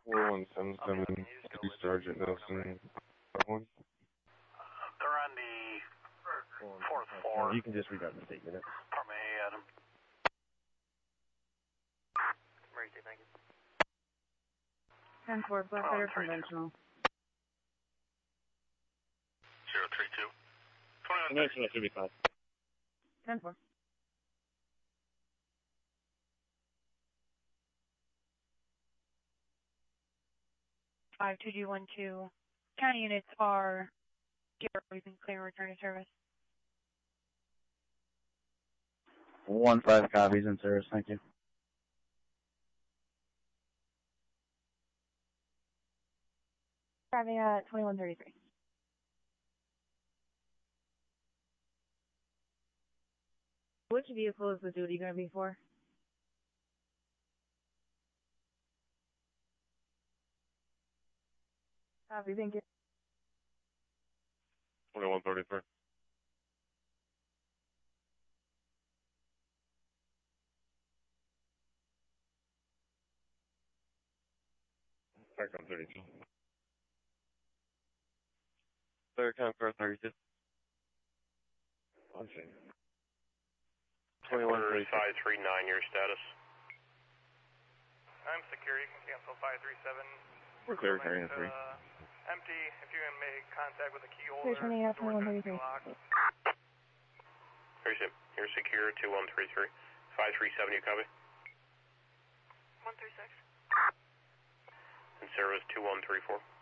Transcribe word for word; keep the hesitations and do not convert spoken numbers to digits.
four one seven seven, two Sergeant Nelson. Uh, they're on the fourth floor. You can just read out the statement. From A, Adam. Emergency, thank you. ten four, Blackwater Conventional. zero three two. Conventional should be fine. ten four. five two two one two. County units are using clear return to service. One five copies in service, thank you. Driving at twenty-one thirty-three. Which vehicle is the duty going to be for? Copy, thank you. twenty-one thirty-three. Back on thirty-two. Third time for thirty-two. Punching. twenty-one thirty-three. five three nine, your status. I'm secure, you can cancel five three seven. We're clear, carrying three. Uh, empty, if you can make contact with the key holder. Clear turning out twenty-one thirty-three. Here's You're secure, two one three three. five three seven, you copy? one three six. In service, two one three four.